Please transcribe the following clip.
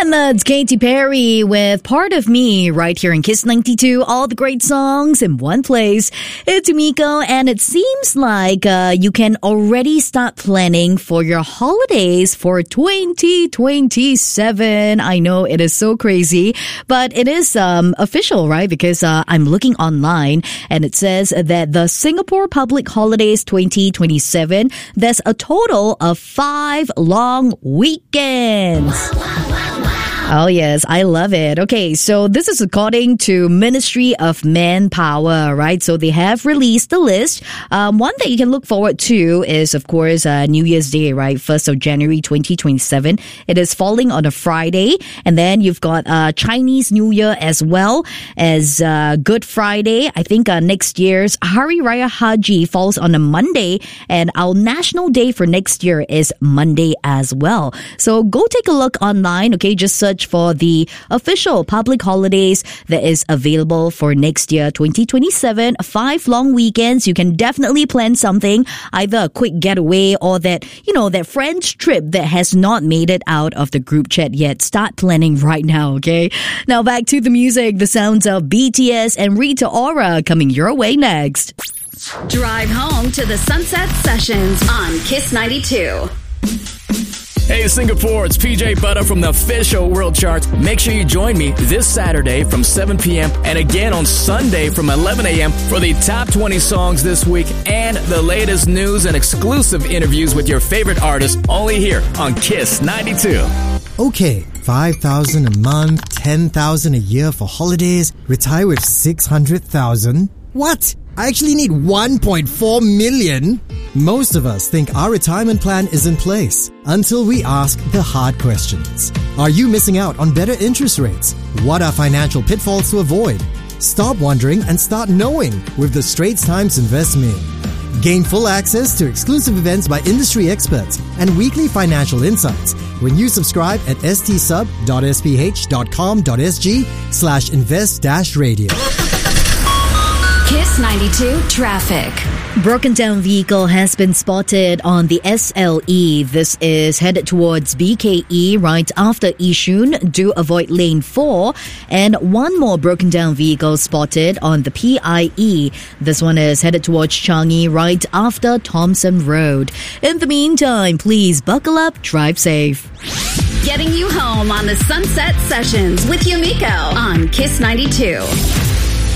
And that's Katy Perry with Part of Me right here in Kiss 92. All the great songs in one place. It's Miko, and it seems like you can already start planning for your holidays for 2027. I know it is so crazy, but it is official, right? Because I'm looking online and it says that the Singapore Public Holidays 2027, there's a total of 5 long weekends. Oh, yes. I love it. Okay, so this is according to Ministry of Manpower, right? So they have released the list. One that you can look forward to is, of course, New Year's Day, right? 1st of January 2027. It is falling on a Friday. And then you've got Chinese New Year as well as Good Friday. I think next year's Hari Raya Haji falls on a Monday. And our national day for next year is Monday as well. So go take a look online, okay? Just search for the official public holidays that is available for next year, 2027. 5 long weekends. You can definitely plan something, either a quick getaway or that, that friend's trip that has not made it out of the group chat yet. Start planning right now, okay? Now back to the music, the sounds of BTS and Rita Ora coming your way next. Drive home to the Sunset Sessions on Kiss 92. Hey Singapore, it's PJ Butter from the official World Charts. Make sure you join me this Saturday from 7 p.m. and again on Sunday from 11 a.m. for the top 20 songs this week and the latest news and exclusive interviews with your favorite artists only here on Kiss 92. Okay, 5,000 a month, 10,000 a year for holidays, retire with 600,000. What? I actually need 1.4 million? Most of us think our retirement plan is in place until we ask the hard questions. Are you missing out on better interest rates? What are financial pitfalls to avoid? Stop wondering and start knowing with the Straits Times Invest Me. Gain full access to exclusive events by industry experts and weekly financial insights when you subscribe at stsub.sph.com.sg/invest-radio. Kiss 92 Traffic. Broken down vehicle has been spotted on the SLE. This is headed towards BKE right after Yishun. Do avoid lane 4. And one more broken down vehicle spotted on the PIE. This one is headed towards Changi right after Thompson Road. In the meantime, please buckle up, drive safe. Getting you home on the Sunset Sessions with Yumiko on Kiss 92.